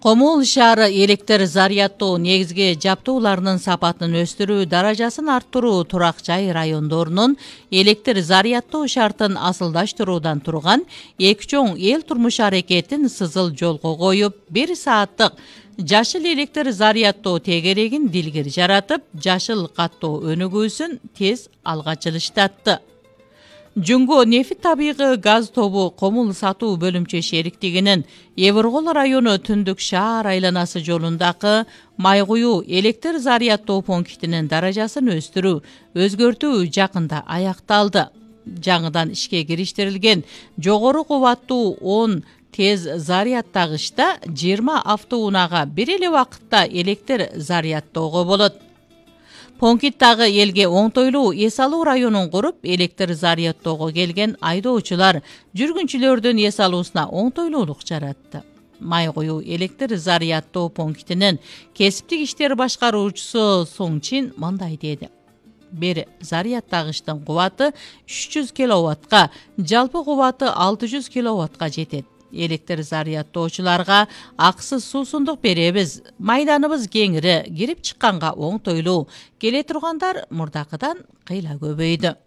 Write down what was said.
Комул шаары электр зарядтоо негизги жабдууларынын сапатын өстүрүү, даражасын арттыруу турак жай райондорунун электр зарядтоо шартын асылдаштыруудан турган эки чоң эл турмуш аракетин сызыл жолго коюп, 1 сааттык жашыл электр зарядтоо тегерегин дилгир жаратып, жашыл каттоо өнүгүүсүн тез алга жылыштатты. Жүнгө нефит табигы газ тобу Комул сатуу бөлүмчө шериктигинин Эвергол району түндүк шаар айланасы жолундагы май куюу электр зарядтоо пунктинин даражасын өстүрүү, өзгөртүү жакында аякталды. Жаңыдан ишке кириштирилген жогору кубаттуу 10 тез зарядтагычта 20 автоунаага бир эле убакытта электр зарядтоого болот. Понкиттагы элге оңтойлуу эс алуу районун куруп, электр зарядтоого келген айдоочулар жүргүнчүлөрдүн эс алуусуна оңтойлуулук жаратты. Май куюу электр зарядтоо пунктинин кесиптик иштер башкаруучусу Соңчин мындай деди. Бир зарядтагычтын кубаты 300 киловаттка, жалпы кубаты 600 киловаттка жетет. Электр зарядтоочуларга акысыз суусундук беребиз. Майданыбыз кеңири, кирип чыкканга оңтойлуу. Келе тургандар мурдакыдан кыйла көбөйдү.